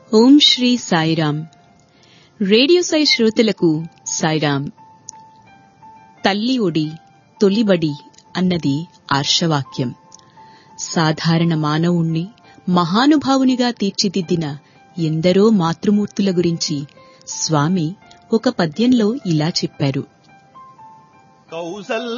ఓం Shri Sairam. Radio Sai శ్రోతలకు సాయిరాం. తల్లి ఒడి తొలిబడి అన్నది ఆర్షవాక్యం. సాధారణ మానవుణ్ణి మహానుభావునిగా తీర్చిదిద్దిన ఎందరో మాతృమూర్తుల గురించి స్వామి ఒక పద్యంలో ఇలా చెప్పారు.